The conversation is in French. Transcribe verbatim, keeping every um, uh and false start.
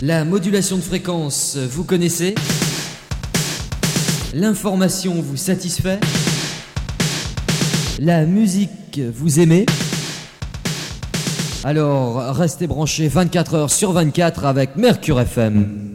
La modulation de fréquence, vous connaissez? L'information vous satisfait? La musique, vous aimez? Alors, restez branchés vingt-quatre heures sur vingt-quatre avec Mercure F M.